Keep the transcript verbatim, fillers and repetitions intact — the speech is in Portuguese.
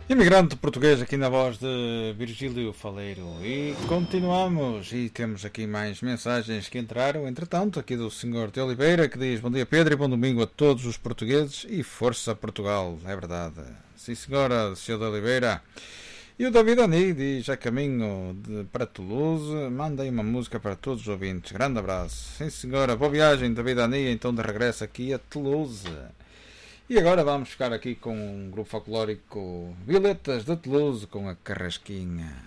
Imigrante português aqui na voz de Virgílio Faleiro. E continuamos. E temos aqui mais mensagens que entraram. Entretanto, aqui do senhor de Oliveira, que diz: bom dia Pedro e bom domingo a todos os portugueses e força Portugal. É verdade. Sim senhora, senhor de Oliveira. E o David Ani diz: a caminho de, para Toulouse, mandem uma música para todos os ouvintes. Grande abraço. Sim senhora, boa viagem David Ani, então de regresso aqui a Toulouse. E agora vamos ficar aqui com um grupo folclórico Violetas de Toulouse com a Carrasquinha.